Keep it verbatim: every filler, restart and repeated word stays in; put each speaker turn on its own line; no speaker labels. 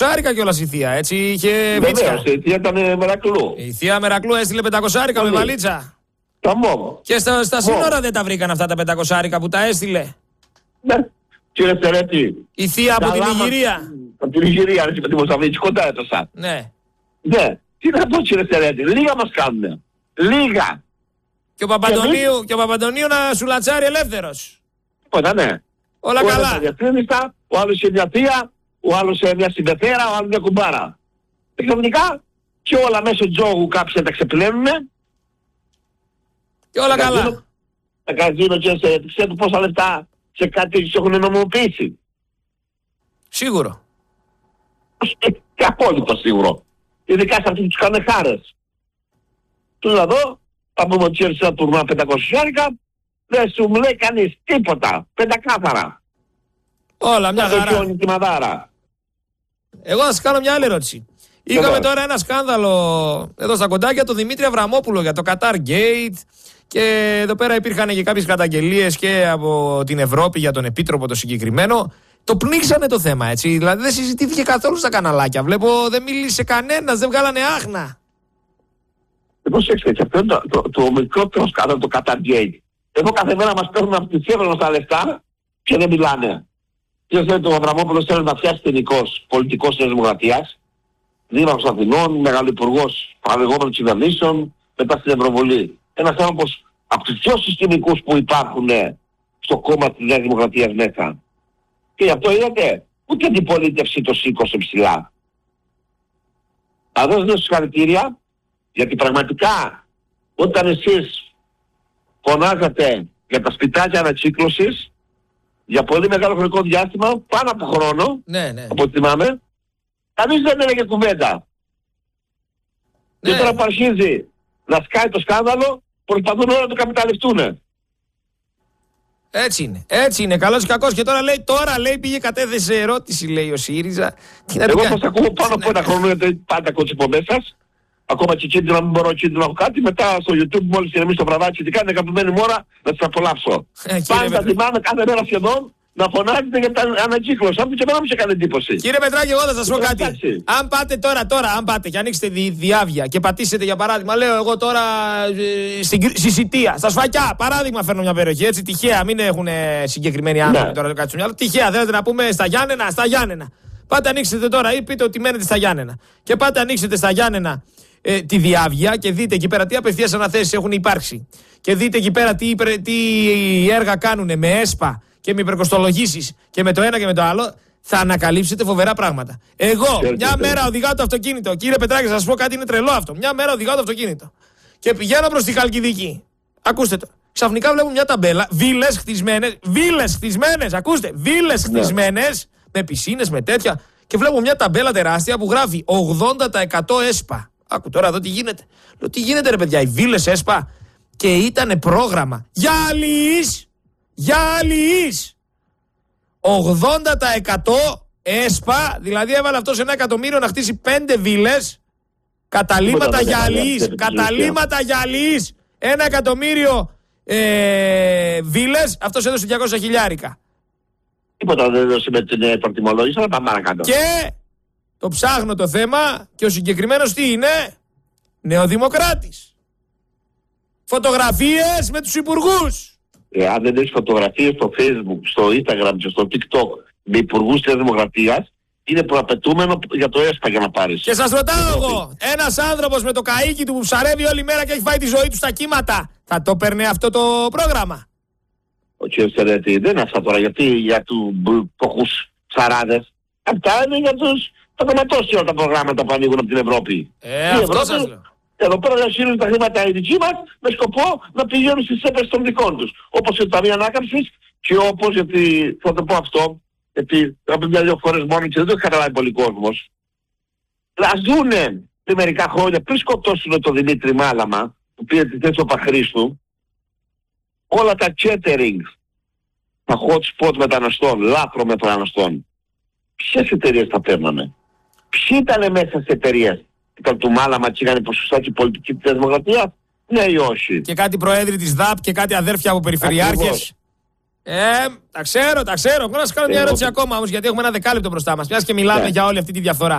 Άρικα κιόλας η θεία, έτσι είχε
βίτσια. Η θεία ήταν Μερακλού.
Η θεία Μερακλού έστειλε πεντακόσια με βαλίτσα.
Τα μόμο.
Και στα, στα σύνορα δεν τα βρήκαν αυτά τα πεντακόσια που τα έστειλε.
Ναι, κύριε Στερέτη.
Η θεία από την Ιγυρία.
Από την Ιγυρία, με τη Μοσαβίτση, κοντά έτωσα.
Ναι.
Ναι, τι να πω κύριε Στερέτη, λίγα μας κάνουνε. Λίγα.
Και ο Παπαντονίου, και, και ο Παπαντονίου να σου λατσάρει ελεύθερος.
Τίποτα, ναι.
Όλα καλά.
Ο άλλος σε μια θεία, ο άλλος σε μια συμπεθέρα, ο άλλος μια κουμπάρα. Και ξαφνικά και όλα μέσω τζόγου κάποιοι τα ξεπλένουνε.
Και όλα τα καλά.
Καζίνο, τα καζίνο και σε, ξέρετε πόσα λεφτά σε κάτι τους έχουν νομιμοποιήσει.
Σίγουρο.
Και απόλυτο σίγουρο. Ειδικά σε αυτοί τους κάνουν χάρες. Τους να δω, θα πούμε ότι έρθει ένα τουρνουά πεντακόσια χιλιάρικα, δεν σου μου λέει κανείς τίποτα. Πεντακάθαρα.
Όλα μια χαρά. Εγώ θα σας κάνω μια άλλη ερώτηση. Είχαμε τώρα ένα σκάνδαλο εδώ στα κοντάκια, το Δημήτρη Αβραμόπουλο για το Qatar Gate. Και εδώ πέρα υπήρχαν και κάποιες καταγγελίες και από την Ευρώπη για τον επίτροπο το συγκεκριμένο. Το πνίξανε το θέμα, έτσι. Δηλαδή δεν συζητήθηκε καθόλου στα καναλάκια. Βλέπω δεν μίλησε κανένας, δεν βγάλανε άχνα.
Προσέξτε, και αυτό είναι το, το, το μικρότερο σκάνδαλο, το Qatar Gate. Εδώ κάθε μέρα μας παίρνουν από τη σέβρονο στα λεφτά και δεν μιλάνε. Και ξέρετε, ο Αβραμόπουλος θέλει να φτιάξει τεχνικός πολιτικός της Δημοκρατίας. Δήμαρχος Αθηνών, μεγαλουπουργός παραδεγόμενων κυβερνήσεων, μετά στην Ευρωβουλή. Ένας άνθρωπος από τους πιο συστημικούς που υπάρχουν στο κόμμα της Νέας Δημοκρατίας μέσα. Και γι' αυτό είδατε, ούτε αντιπολίτευση το σήκωσε ψηλά. Θα δώσω συγχαρητήρια, γιατί πραγματικά όταν εσείς φωνάζατε για τα σπιτάκια ανακύκλωσης, για πολύ μεγάλο χρονικό διάστημα, πάνω από χρόνο,
ναι, ναι.
από ό,τι θυμάμαι, κανείς δεν έλεγε κουβέντα. Ναι. Και τώρα που αρχίζει να σκάει το σκάνδαλο, προσπαθούν όλα να το καπιταλιστούν.
Έτσι είναι. Έτσι είναι. Καλός ή κακός. Και τώρα λέει, τώρα λέει πήγε κατέθεσε ερώτηση, λέει ο ΣΥΡΙΖΑ.
Εγώ σας ακούω πάνω από ένα χρόνο, γιατί πάντα ακούω τις εκπομπές σας. Ακόμα και κίνδυνο να μην μπορώ κίνδυνο να έχω κάτι. Μετά στο YouTube μόλις ηρεμήσει το βραδάκι, τι κάνει, αγαπημένη μου ώρα να τις απολαύσω. Ε, πάντα θυμάμαι κάθε μέρα σχεδόν να φωνάζετε για τα ανακύκλωση. Αυτό και εμένα μου είχε κάνει εντύπωση.
Κύριε Πετράκη, εγώ θα σας πω κάτι. Αν πάτε τώρα, τώρα, αν πάτε και ανοίξετε δι, διάβια και πατήσετε για παράδειγμα, λέω εγώ τώρα ε, στη, στη Σιτία, στα Σφακιά, παράδειγμα φέρνω μια περιοχή, έτσι τυχαία, μην έχουν συγκεκριμένοι άνθρωποι ναι. Τώρα κάτι στο μυαλό. Τυχαία, θέλετε να πούμε στα Γιάννενα, στα Γιάννενα. Πάτε ανοίξετε τώρα ή πείτε ότι μένετε στα Γιάννενα. Και πάτε ανοίξετε στα Γιάννενα ε, τη διάβια και δείτε εκεί πέρα τι απευθείας αναθέσεις έχουν υπάρξει. Και δείτε εκεί πέρα τι, τι έργα κάνουν με ΕΣΠΑ και με υπερκοστολογήσεις και με το ένα και με το άλλο, θα ανακαλύψετε φοβερά πράγματα. Εγώ, μια μέρα οδηγάω το αυτοκίνητο. Κύριε Πετράκη, θα σας πω κάτι, είναι τρελό αυτό. Μια μέρα οδηγάω το αυτοκίνητο. Και πηγαίνω προς τη Χαλκιδική. Ακούστε το. Ξαφνικά βλέπω μια ταμπέλα, βίλες χτισμένες, βίλες χτισμένες, ακούστε, βίλες χτισμένες, με πισίνες, με τέτοια. Και βλέπω μια ταμπέλα τεράστια που γράφει ογδόντα τοις εκατό ΕΣΠΑ. Άκου τώρα εδώ τι γίνεται. Λέω, τι γίνεται ρε παιδιά, οι βίλες ΕΣΠΑ. Και ήτανε πρόγραμμα για αλληλείς. Για αλληλείς. ογδόντα τοις εκατό ΕΣΠΑ, δηλαδή έβαλε αυτός ένα εκατομμύριο να χτίσει πέντε βίλες. Καταλήμματα για αλληλείς. Καταλήμματα για αλληλείς. Ένα εκατομμύριο ε, βίλες, αυτός έδωσε διακόσια χιλιάρικα.
Τίποτα δεν έδωσε με την προτιμολόγηση, αλλά πάμε παρακάτω.
Και το ψάχνω το θέμα και ο συγκεκριμένος τι είναι? Νεοδημοκράτης. Φωτογραφίες με τους υπουργούς.
Ε, αν δεν έχεις φωτογραφίες στο Facebook, στο Instagram και στο TikTok με υπουργούς της Δημοκρατίας, είναι προαπαιτούμενο για το ΕΣΠΑ για να πάρεις.
Και σας ρωτάω εγώ, ένας άνθρωπος με το καΐκι του που ψαρεύει όλη μέρα και έχει φάει τη ζωή του στα κύματα, θα το παίρνει αυτό το πρόγραμμα?
Ο κ. Στερέτη, δεν είναι αυτά τώρα, γιατί για του φτωχούς ψαράδες. Αυτά είναι για τους παταματώσεις όλα τα προγράμματα που ανοίγουν από την Ευρώπη.
Ε, αυτό Ευρώπη, σας λέω.
Εδώ πέρα διασύρουν τα χρήματα οι δικοί μας με σκοπό να πηγαίνουν στις έπαιρες των δικών τους. Όπως και το Ταμείο Ανάκαμψης και όπως, γιατί θα το πω αυτό, γιατί από μια-δυο φορές μόνο και δεν το έχει καταλάβει πολύ κόσμος. Ας δούνε σε μερικά χρόνια πριν σκοτώσουν τον Δημήτρη Μάλαμα, που πήρε τη θέση του Παχρίστου, όλα τα catering, τα hot spot μεταναστών, λάθρο μεταναστών, ποιες εταιρείες τα παίρνανε? Ποιοι ήταν μέσα στις εταιρείες? Ήταν του Μάλαμα και είχαν ποσοστάκι πολιτική της Δημοκρατίας? Ναι ή όχι?
Και κάτι προέδροι της ΔΑΠ και κάτι αδέρφια από περιφερειάρχες. Ε, τα ξέρω, τα ξέρω. Εγώ να σας κάνω μια ερώτηση ακόμα όμως, γιατί έχουμε ένα δεκάλεπτο μπροστά μας. Μιας και μιλάμε yeah. για όλη αυτή τη διαφθορά.